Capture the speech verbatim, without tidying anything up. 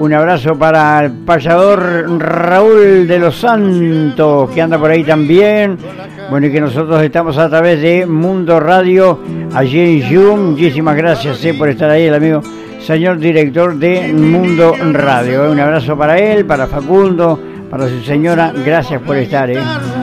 Un abrazo para el payador Raúl de los Santos, que anda por ahí también. Bueno, y que nosotros estamos a través de Mundo Radio, allí en Zoom. Muchísimas gracias eh, por estar ahí, el amigo señor director de Mundo Radio. Un abrazo para él, para Facundo, para su señora. Gracias por estar. Eh.